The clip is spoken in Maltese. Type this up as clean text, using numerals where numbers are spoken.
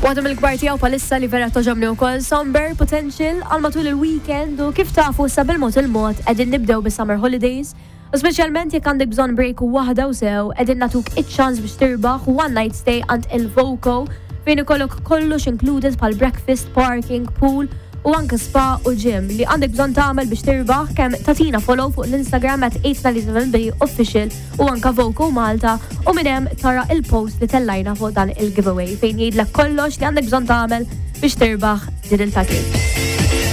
Waħda mill-kbar tiegħu palissa li vera toġobni wkoll Somber Potential għal matul il-weekend u kif tafu sa bil-mod qegħdin nibdew bis-summer holidays u speċjalment jekk għandek bżonn break waħda u sew qegħdin nagħtuk iċ-ċans biex tirbaħ one night stay għand il-Voco fejn ikollok kollox included bħal breakfast, parking, pool u anke spa u gym li għandek bżonn tagħmel biex tirbaħ kemm tatina follow fuq l-Instagram @897official u anke Voco Malta u minn hemm tara il-post li tellajna fuq dan il-giveaway fejn jgħidlek kollox li għandek bżonn tagħmel biex tirbaħ din il-package.